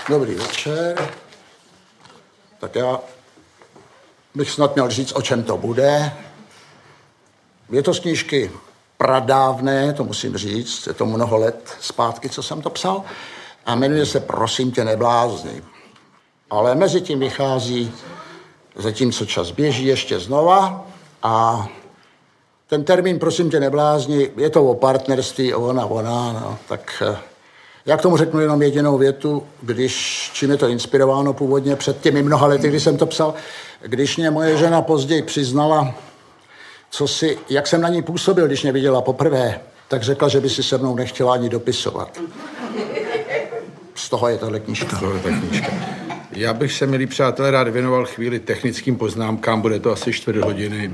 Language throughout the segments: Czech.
Dobrý večer. Tak já bych snad měl říct, o čem to bude. Je to z knížky pradávné, to musím říct, je to mnoho let zpátky, co jsem to psal, a jmenuje se Prosím tě, neblázni. Ale mezi tím vychází, zatímco čas běží, ještě znova, a ten termín Prosím tě, neblázni, je to o partnerství, ona, no, tak já k tomu řeknu jenom jedinou větu, čím je to inspirováno původně před těmi mnoha lety, kdy jsem to psal, když mě moje žena později přiznala, jak jsem na ní působil, když mě viděla poprvé, tak řekla, že by si se mnou nechtěla ani dopisovat. Z toho je tahle knížka. Já bych se, milí přátelé, rád věnoval chvíli technickým poznámkám, bude to asi 4 hodiny.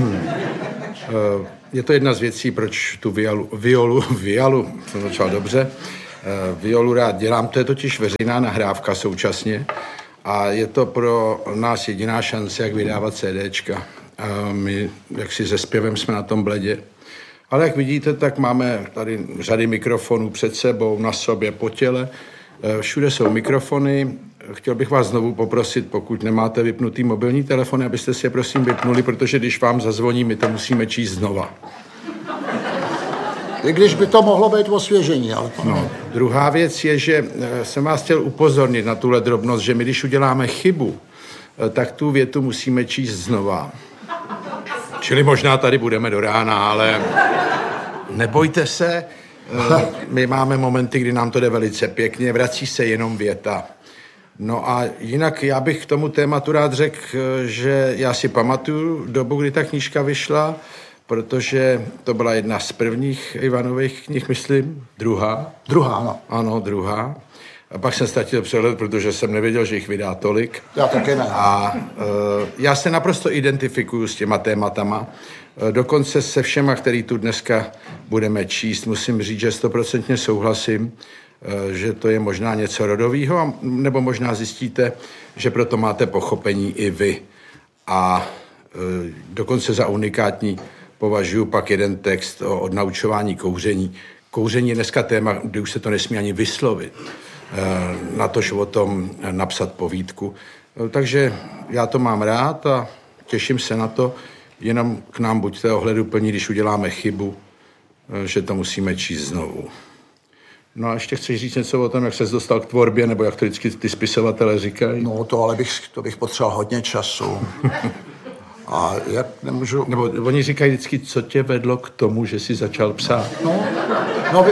Je to jedna z věcí, proč tu violu, jsem začal dobře, violu rád dělám, to je totiž veřejná nahrávka současně a je to pro nás jediná šance, jak vydávat CDčka. A my, jak si se zpěvem, jsme na tom bledě. Ale jak vidíte, tak máme tady řady mikrofonů před sebou, na sobě, po těle. Všude jsou mikrofony. Chtěl bych vás znovu poprosit, pokud nemáte vypnutý mobilní telefony, abyste si je prosím vypnuli, protože když vám zazvoní, my to musíme číst znova. I když by to mohlo být osvěžení, ale to ne. Druhá věc je, že jsem vás chtěl upozornit na tuhle drobnost, že my, když uděláme chybu, tak tu větu musíme číst znova. Čili možná tady budeme do rána, ale nebojte se, my máme momenty, kdy nám to jde velice pěkně, vrací se jenom věta. No a jinak já bych k tomu tématu rád řekl, že já si pamatuju dobu, kdy ta knížka vyšla, protože to byla jedna z prvních Ivanových knih, myslím. Druhá, ano. Ano, druhá. A pak jsem ztratil přehled, protože jsem nevěděl, že jich vydá tolik. Já taky ne. A já se naprosto identifikuju s těma tématama. Dokonce se všema, který tu dneska budeme číst, musím říct, že 100% souhlasím, že to je možná něco rodového, nebo možná zjistíte, že proto máte pochopení i vy. A dokonce za unikátní považuji pak jeden text o odnaučování kouření. Kouření je dneska téma, kdy už se to nesmí ani vyslovit. Natož o tom napsat povídku. Takže já to mám rád a těším se na to. Jenom k nám buďte ohleduplní, když uděláme chybu, že to musíme číst znovu. No a ještě chceš říct něco o tom, jak ses dostal k tvorbě, nebo jak to vždycky ty spisovatelé říkají? No to bych potřeboval hodně času. A jak nemůžu... Nebo oni říkají vždycky, co tě vedlo k tomu, že jsi začal psát? No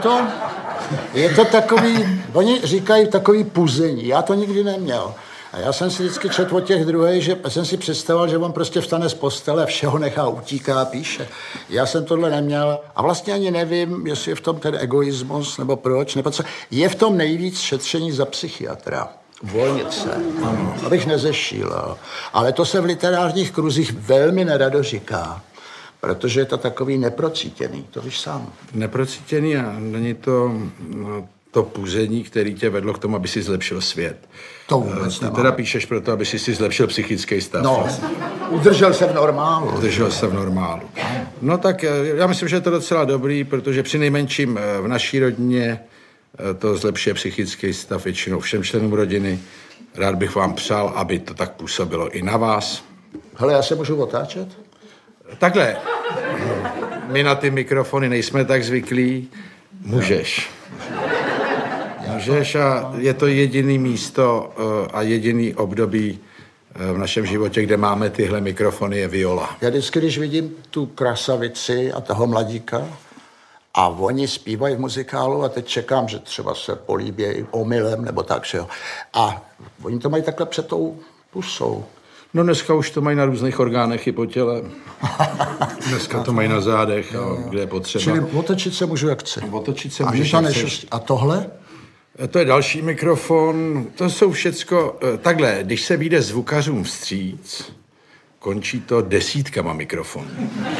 je to takový, oni říkají takový puzení, já to nikdy neměl. A já jsem si vždycky četl od těch druhých, že jsem si představoval, že on prostě vstane z postele, všeho nechá, utíká a píše. Já jsem tohle neměl a vlastně ani nevím, jestli je v tom ten egoismus, nebo proč, nebo co. Je v tom nejvíc šetření za psychiatra. Uvolnit se, abych nezešílel. Ale to se v literárních kruzích velmi nerado říká, protože je to takový neprocítěný, to víš sám. Neprocítěný a není to to puzení, který tě vedlo k tomu, aby si zlepšil svět. To vůbec Ty teda píšeš proto, aby si zlepšil psychický stav. No, udržel se v normálu. No tak já myslím, že je to docela dobrý, protože přinejmenším v naší rodině to zlepšuje psychický stav většinou všem členům rodiny. Rád bych vám přál, aby to tak působilo i na vás. Hele, já se můžu otáčet? Takhle, my na ty mikrofony nejsme tak zvyklí. Můžeš a je to jediný místo a jediný období v našem životě, kde máme tyhle mikrofony, je viola. Já vždycky, když vidím tu krasavici a toho mladíka a oni zpívají v muzikálu a teď čekám, že třeba se políbějí omylem nebo tak, že jo. A oni to mají takhle před tou pusou. No dneska už to mají na různých orgánech i po těle. Dneska to mají na zádech, kde je potřeba. Čili otočit se můžu jak chci. Otočit se můžeš jak chceš. A tohle? To je další mikrofon. To jsou všecko... Takhle, když se vyjde zvukařům vstříc, končí to desítkama mikrofonů.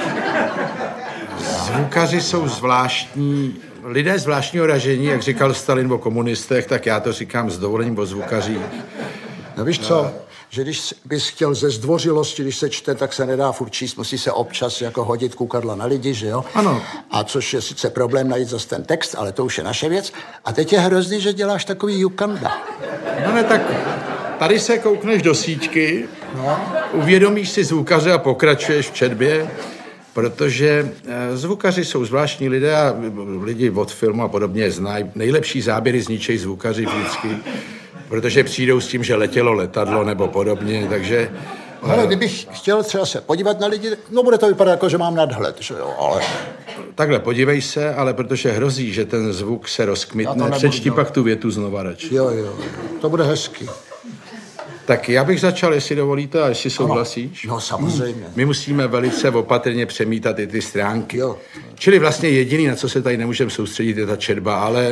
Zvukaři jsou zvláštní... Lidé zvláštního ražení, jak říkal Stalin o komunistech, tak já to říkám s dovolením o zvukařích. No víš co, že když bys chtěl ze zdvořilosti, když se čte, tak se nedá furt číst, musí se občas jako hodit kukadla na lidi, že jo? Ano. A což je sice problém najít zase ten text, ale to už je naše věc. A teď je hrozný, že děláš takový jukanda. No ne, tak tady se koukneš do síťky, uvědomíš si zvukaře a pokračuješ v četbě, protože zvukaři jsou zvláštní lidé a lidi od filmu a podobně znají. Nejlepší záběry zničejí zvukaři vždycky, protože přijdou s tím, že letělo letadlo nebo podobně, takže... Ale kdybych chtěl třeba se podívat na lidi, no bude to vypadat jako, že mám nadhled, že jo, ale... Takhle, podívej se, ale protože hrozí, že ten zvuk se rozkmitne, přečti pak tu větu znova radši. Jo, to bude hezky. Tak já bych začal, jestli dovolíte a jestli souhlasíš. No, samozřejmě. My musíme velice opatrně přemítat i ty stránky. Jo. Čili vlastně jediný, na co se tady nemůžeme soustředit, je ta četba, ale...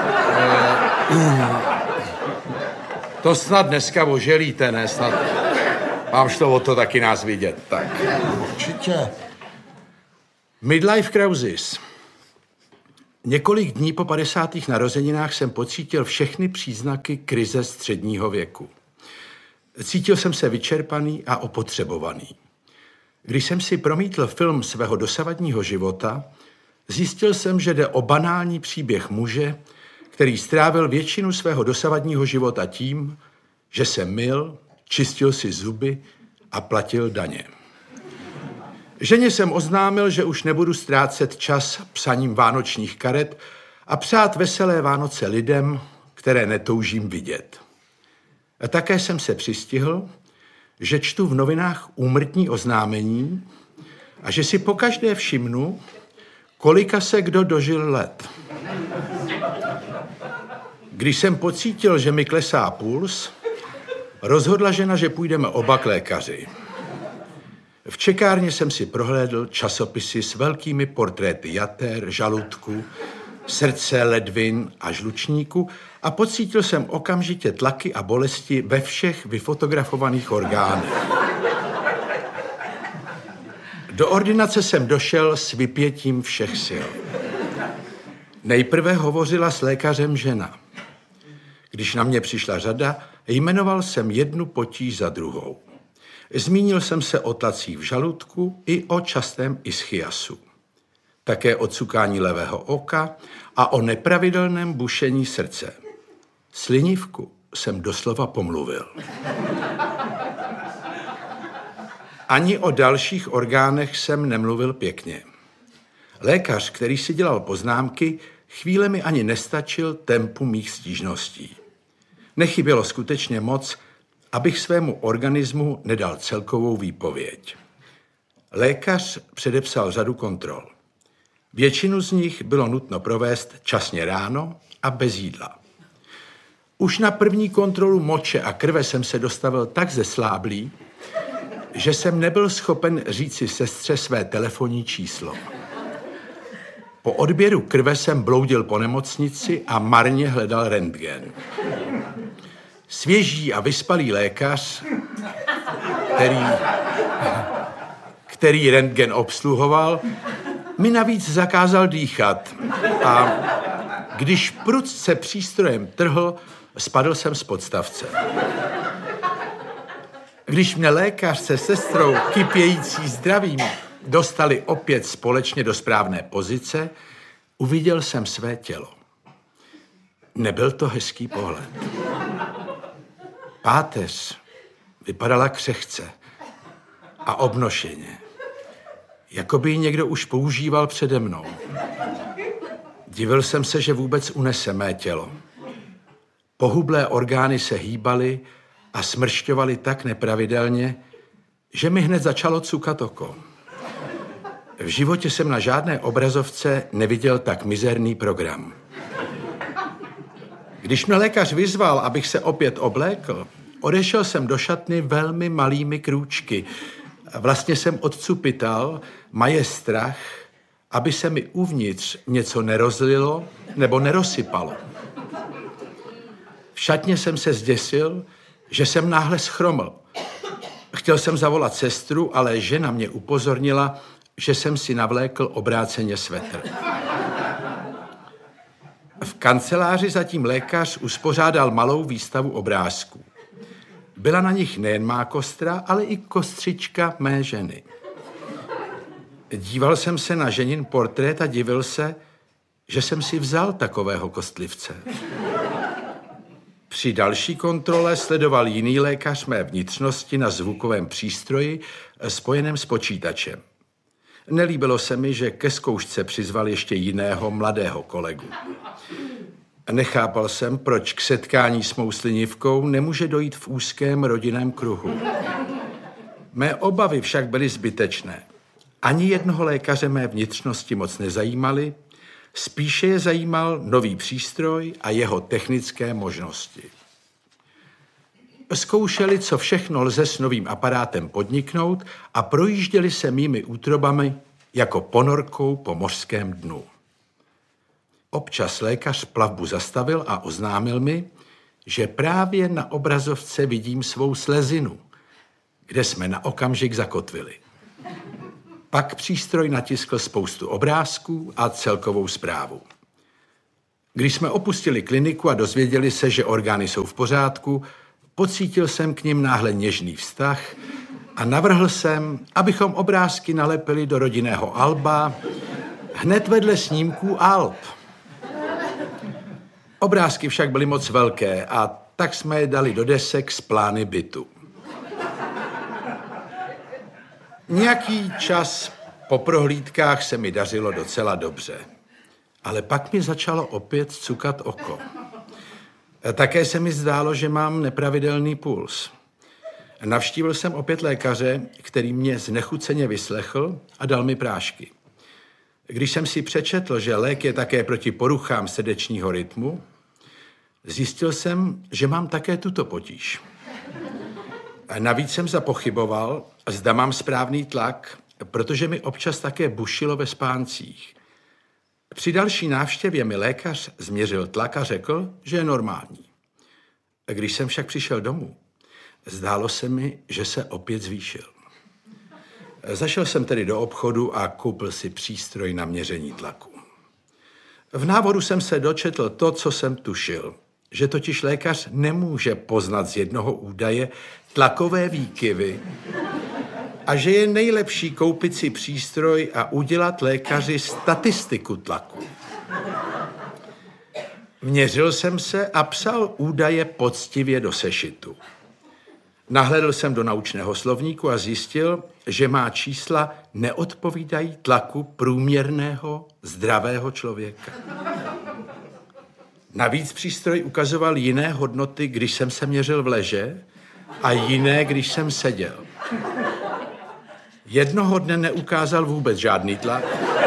to snad dneska oželíte, ne? Snad mám šlo o to taky nás vidět. Tak. Určitě. Midlife crisis. Několik dní po 50. narozeninách jsem pocítil všechny příznaky krize středního věku. Cítil jsem se vyčerpaný a opotřebovaný. Když jsem si promítl film svého dosavadního života, zjistil jsem, že jde o banální příběh muže, který strávil většinu svého dosavadního života tím, že se myl, čistil si zuby a platil daně. Ženě jsem oznámil, že už nebudu ztrácet čas psaním vánočních karet a přát veselé Vánoce lidem, které netoužím vidět. A také jsem se přistihl, že čtu v novinách úmrtní oznámení a že si pokaždé všimnu, kolika se kdo dožil let. Když jsem pocítil, že mi klesá puls, rozhodla žena, že půjdeme oba k lékaři. V čekárně jsem si prohlédl časopisy s velkými portréty jater, žaludku, srdce, ledvin a žlučníku a pocítil jsem okamžitě tlaky a bolesti ve všech vyfotografovaných orgánech. Do ordinace jsem došel s vypětím všech sil. Nejprve hovořila s lékařem žena. Když na mě přišla řada, jmenoval jsem jednu potíž za druhou. Zmínil jsem se o tlacích v žaludku i o častém ischiasu. Také o cukání levého oka a o nepravidelném bušení srdce. Slinivku jsem doslova pomluvil. Ani o dalších orgánech jsem nemluvil pěkně. Lékař, který si dělal poznámky, chvílemi ani nestačil tempu mých stížností. Nechybělo skutečně moc, abych svému organismu nedal celkovou výpověď. Lékař předepsal řadu kontrol. Většinu z nich bylo nutno provést časně ráno a bez jídla. Už na první kontrolu moče a krve jsem se dostavil tak zesláblý, že jsem nebyl schopen říci sestře své telefonní číslo. Po odběru krve jsem bloudil po nemocnici a marně hledal rentgen. Svěží a vyspalý lékař, který rentgen obsluhoval, mi navíc zakázal dýchat a když prudce přístrojem trhl, spadl jsem z podstavce. Když mě lékař se sestrou kypějící zdravím dostali opět společně do správné pozice, uviděl jsem své tělo. Nebyl to hezký pohled. Páteř vypadala křehce a obnošeně, jako by ji někdo už používal přede mnou. Divil jsem se, že vůbec unese mé tělo. Pohublé orgány se hýbaly a smršťovaly tak nepravidelně, že mi hned začalo cukat oko. V životě jsem na žádné obrazovce neviděl tak mizerný program. Když mě lékař vyzval, abych se opět oblékl, odešel jsem do šatny velmi malými krůčky. Vlastně jsem odcupital, maje strach, aby se mi uvnitř něco nerozlilo nebo nerozsypalo. V šatně jsem se zděsil, že jsem náhle schroml. Chtěl jsem zavolat sestru, ale žena mě upozornila, že jsem si navlékl obráceně svetr. V kanceláři zatím lékař uspořádal malou výstavu obrázků. Byla na nich nejen má kostra, ale i kostřička mé ženy. Díval jsem se na ženin portrét a divil se, že jsem si vzal takového kostlivce. Při další kontrole sledoval jiný lékař mé vnitřnosti na zvukovém přístroji spojeném s počítačem. Nelíbilo se mi, že ke zkoušce přizval ještě jiného mladého kolegu. Nechápal jsem, proč k setkání s mou slinivkou nemůže dojít v úzkém rodinném kruhu. Mé obavy však byly zbytečné. Ani jednoho lékaře mé vnitřnosti moc nezajímaly, spíše je zajímal nový přístroj a jeho technické možnosti. Zkoušeli, co všechno lze s novým aparátem podniknout a projížděli se mými útrobami jako ponorkou po mořském dnu. Občas lékař plavbu zastavil a oznámil mi, že právě na obrazovce vidím svou slezinu, kde jsme na okamžik zakotvili. Pak přístroj natiskl spoustu obrázků a celkovou zprávu. Když jsme opustili kliniku a dozvěděli se, že orgány jsou v pořádku, pocítil jsem k nim náhle něžný vztah a navrhl jsem, abychom obrázky nalepili do rodinného alba hned vedle snímků alb. Obrázky však byly moc velké a tak jsme je dali do desek s plány bytu. Nějaký čas po prohlídkách se mi dařilo docela dobře, ale pak mi začalo opět cukat oko. Také se mi zdálo, že mám nepravidelný puls. Navštívil jsem opět lékaře, který mě znechuceně vyslechl a dal mi prášky. Když jsem si přečetl, že lék je také proti poruchám srdečního rytmu, zjistil jsem, že mám také tuto potíž. Navíc jsem zapochyboval, zda mám správný tlak, protože mi občas také bušilo ve spáncích. Při další návštěvě mi lékař změřil tlak a řekl, že je normální. Když jsem však přišel domů, zdálo se mi, že se opět zvýšil. Zašel jsem tedy do obchodu a koupil si přístroj na měření tlaku. V návodu jsem se dočetl to, co jsem tušil, že totiž lékař nemůže poznat z jednoho údaje tlakové výkyvy a že je nejlepší koupit si přístroj a udělat lékaři statistiku tlaku. Měřil jsem se a psal údaje poctivě do sešitu. Nahlédl jsem do naučného slovníku a zjistil, že má čísla neodpovídají tlaku průměrného zdravého člověka. Navíc přístroj ukazoval jiné hodnoty, když jsem se měřil v leže a jiné, když jsem seděl. Jednoho dne neukázal vůbec žádný tlak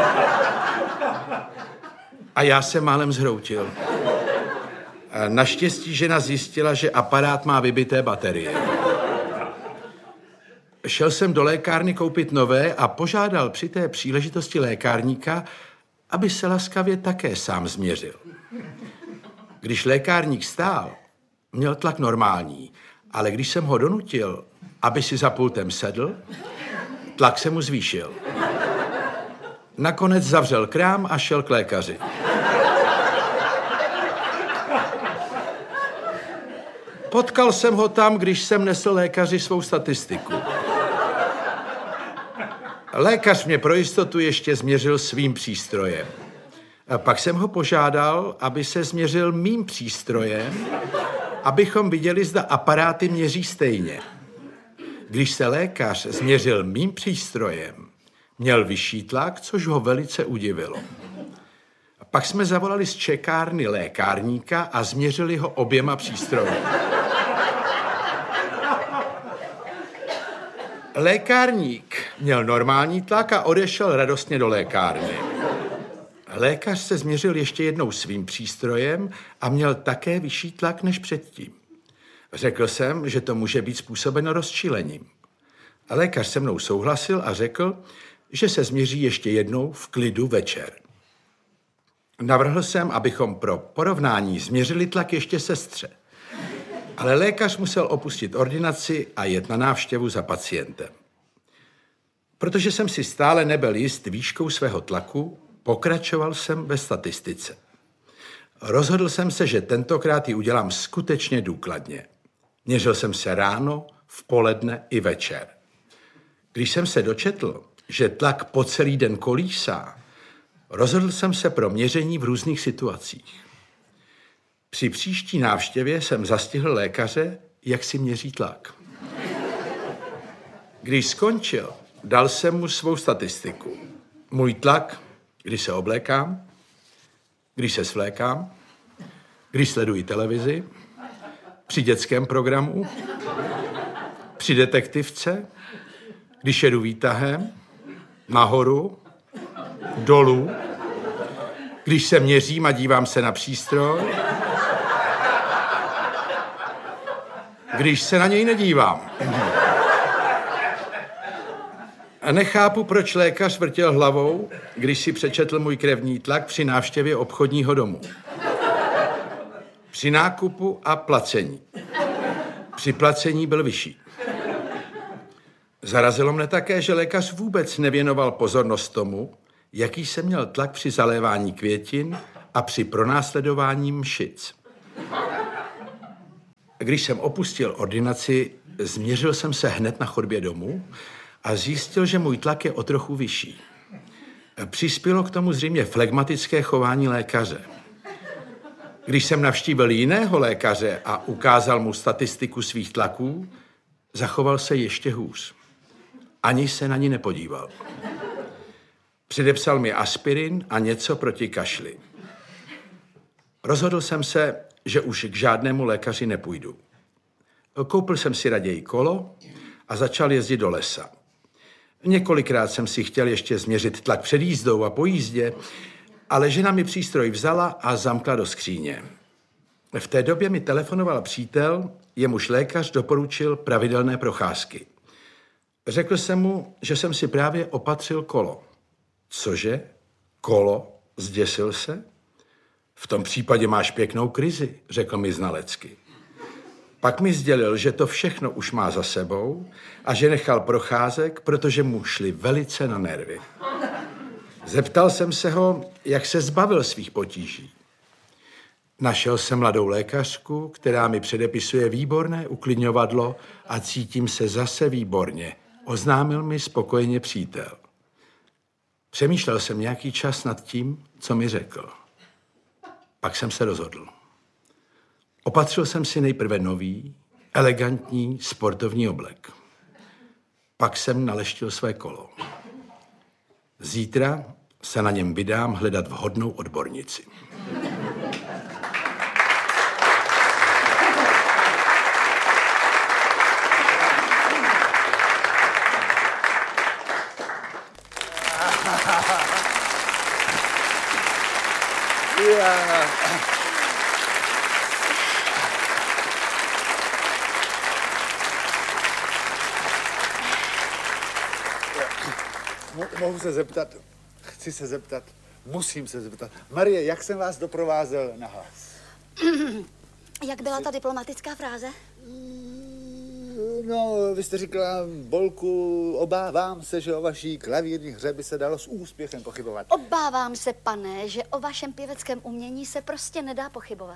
a já se málem zhroutil. Naštěstí žena zjistila, že aparát má vybité baterie. Šel jsem do lékárny koupit nové a požádal při té příležitosti lékárníka, aby se laskavě také sám změřil. Když lékárník stál, měl tlak normální, ale když jsem ho donutil, aby si za pultem sedl, tlak se mu zvýšil. Nakonec zavřel krám a šel k lékaři. Potkal jsem ho tam, když jsem nesl lékaři svou statistiku. Lékař mě pro jistotu ještě změřil svým přístrojem. A pak jsem ho požádal, aby se změřil mým přístrojem, abychom viděli, zda aparáty měří stejně. Když se lékař změřil mým přístrojem, měl vyšší tlak, což ho velice udivilo. A pak jsme zavolali z čekárny lékárníka a změřili ho oběma přístroji. Lékárník měl normální tlak a odešel radostně do lékárny. Lékař se změřil ještě jednou svým přístrojem a měl také vyšší tlak než předtím. Řekl jsem, že to může být způsobeno rozčilením. A lékař se mnou souhlasil a řekl, že se změří ještě jednou v klidu večer. Navrhl jsem, abychom pro porovnání změřili tlak ještě sestře. Ale lékař musel opustit ordinaci a jet na návštěvu za pacientem. Protože jsem si stále nebyl jist výškou svého tlaku, pokračoval jsem ve statistice. Rozhodl jsem se, že tentokrát ji udělám skutečně důkladně. Měřil jsem se ráno, v poledne i večer. Když jsem se dočetl, že tlak po celý den kolísá, rozhodl jsem se pro měření v různých situacích. Při příští návštěvě jsem zastihl lékaře, jak si měří tlak. Když skončil, dal jsem mu svou statistiku. Můj tlak, když se oblékám, když se svlékám, když sleduji televizi, při dětském programu, při detektivce, když jedu výtahem, nahoru, dolů, když se měřím a dívám se na přístroj, když se na něj nedívám. A nechápu, proč lékař vrtěl hlavou, když si přečetl můj krevní tlak při návštěvě obchodního domu. Při nákupu a placení. Při placení byl vyšší. Zarazilo mne také, že lékař vůbec nevěnoval pozornost tomu, jaký jsem měl tlak při zalévání květin a při pronásledování mšic. Když jsem opustil ordinaci, změřil jsem se hned na chodbě domů a zjistil, že můj tlak je o trochu vyšší. Přispělo k tomu zřejmě flegmatické chování lékaře. Když jsem navštívil jiného lékaře a ukázal mu statistiku svých tlaků, zachoval se ještě hůř. Ani se na ní nepodíval. Předepsal mi aspirin a něco proti kašli. Rozhodl jsem se, že už k žádnému lékaři nepůjdu. Koupil jsem si raději kolo a začal jezdit do lesa. Několikrát jsem si chtěl ještě změřit tlak před jízdou a po jízdě, ale žena mi přístroj vzala a zamkla do skříně. V té době mi telefonoval přítel, jemuž lékař doporučil pravidelné procházky. Řekl jsem mu, že jsem si právě opatřil kolo. Cože? Kolo? Zděsil se? V tom případě máš pěknou krizi, řekl mi znalecky. Pak mi sdělil, že to všechno už má za sebou a že nechal procházek, protože mu šli velice na nervy. Zeptal jsem se ho, jak se zbavil svých potíží. Našel jsem mladou lékařku, která mi předepisuje výborné uklidňovadlo a cítím se zase výborně, oznámil mi spokojeně přítel. Přemýšlel jsem nějaký čas nad tím, co mi řekl. Pak jsem se rozhodl. Opatřil jsem si nejprve nový, elegantní sportovní oblek. Pak jsem naleštil své kolo. Zítra se na něm vydám hledat vhodnou odbornici. Mohu se zeptat, chci se zeptat, musím se zeptat. Marie, jak jsem vás doprovázel na hlas? Jak byla ta diplomatická fráze? No, vy jste říkala, Bolku, obávám se, že o vaší klavírní hře by se dalo s úspěchem pochybovat. Obávám se, pane, že o vašem pěveckém umění se prostě nedá pochybovat.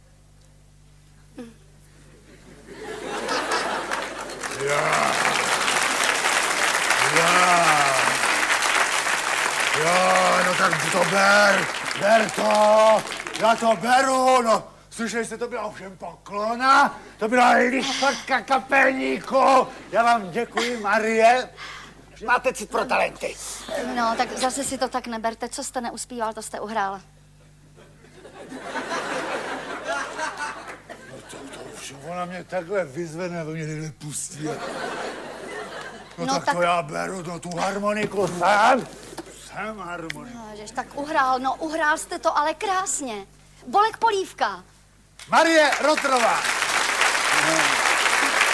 Jo, no tak to ber to, já to beru, no. Slyšeli jste, to byla ovšem poklona, to byla lichotka kapelníku. Já vám děkuji, Marie. Máte cit pro talenty. No, tak zase si to tak neberte. Co jste neuspíval, to jste uhrál. No to ovšem, ona mě takhle vyzve, nebo mě někde pustí. No tak to já beru, no tu harmoniku jsem harmoniku. No, jež, tak uhrál jste to, ale krásně. Bolek Polívka. Marie Rotrová.